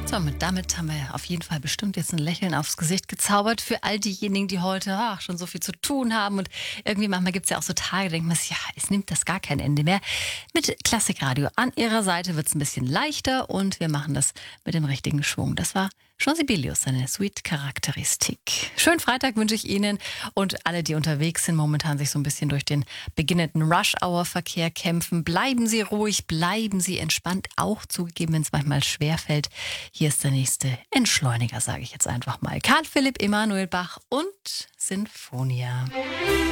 So, und damit haben wir auf jeden Fall bestimmt jetzt ein Lächeln aufs Gesicht gezaubert für all diejenigen, die heute schon so viel zu tun haben. Und irgendwie manchmal gibt es ja auch so Tage, da denkt man sich, ja, es nimmt das gar kein Ende mehr. Mit Klassikradio an Ihrer Seite wird es ein bisschen leichter und wir machen das mit dem richtigen Schwung. Das war Jean Sibelius, seine Suite-Charakteristik. Schönen Freitag wünsche ich Ihnen und alle, die unterwegs sind, momentan sich so ein bisschen durch den beginnenden Rush-Hour-Verkehr kämpfen. Bleiben Sie ruhig, bleiben Sie entspannt, auch zugegeben, wenn es manchmal schwerfällt. Hier ist der nächste Entschleuniger, sage ich jetzt einfach mal. Karl Philipp Emanuel Bach und Sinfonia.